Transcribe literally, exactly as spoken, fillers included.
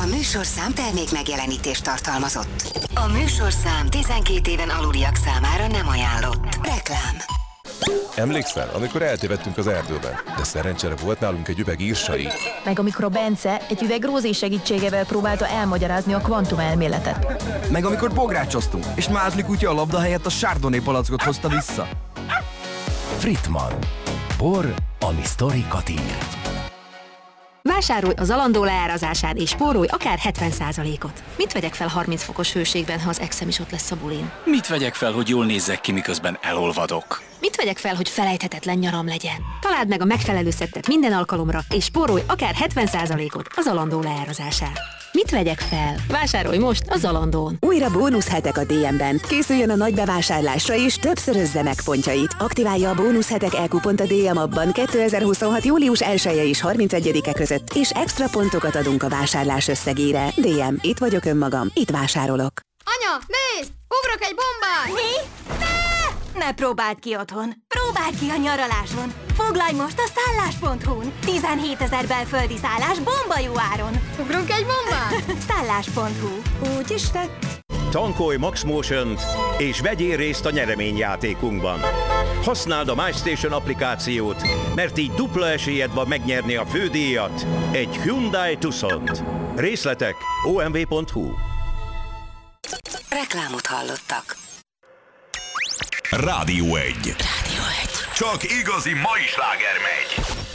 műsorszám termék megjelenítést tartalmazott. A műsorszám tizenkét éven aluliak számára nem ajánlott. Reklám. Emlékszel, amikor eltévedtünk az erdőben, de szerencsére volt nálunk egy üveg írsai. Meg amikor a Bence egy üveg Rózi segítségével próbálta elmagyarázni a kvantumelméletet. Meg amikor bográcsoztunk, és Mázli kutya a labda helyett a Chardonnay palackot hozta vissza. Frittmann. Bor, ami sztorikat ír. Vásárolj az Zalando leárazásán és spórolj akár hetven százalékot. Mit vegyek fel harminc fokos hőségben, ha az exem is ott lesz a bulin? Mit vegyek fel, hogy jól nézzek ki, miközben elolvadok? Mit vegyek fel, hogy felejthetetlen nyaram legyen? Találd meg a megfelelő szettet minden alkalomra, és spórolj akár hetven százalékot a Zalando leárazásán. Mit vegyek fel? Vásárolj most a Zalandón! Újra bónuszhetek a dé em-ben. Készüljön a nagy bevásárlásra és többszörözze meg pontjait. Aktiválja a bónuszhetek e-kupont a dé em abban kétezer-huszonhat. július elseje és harmincegyedike között, és extra pontokat adunk a vásárlás összegére. dé em, itt vagyok önmagam, itt vásárolok. Anya, nézd! Ugrok egy bombát! Mi? Ne! Ne próbáld ki otthon! Próbáld ki a nyaraláson! Foglalj most a szállás pont hu-n! tizenhétezer belföldi szállás bomba jó áron! Ugrunk egy bombát? szállás pont hu. Úgy is tett. Tankolj Max Motion-t és vegyél részt a nyereményjátékunkban. Használd a MyStation applikációt, mert így dupla esélyed van megnyerni a fődíjat, egy Hyundai Tucsont. Részletek o m v pont hu. Reklámot hallottak. Rádió egy. Rádió egy. Csak igazi mai sláger megy.